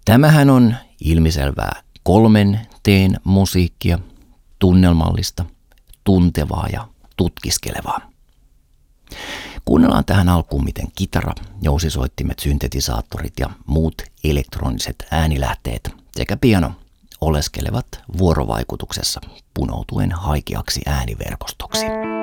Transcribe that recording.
Tämähän on ilmiselvää 3T:n musiikkia, tunnelmallista, tuntevaa ja tutkiskelevaa. Kuunnellaan tähän alkuun, miten kitara, jousisoittimet, syntetisaattorit ja muut elektroniset äänilähteet sekä piano oleskelevat vuorovaikutuksessa punoutuen haikeaksi ääniverkostoksi.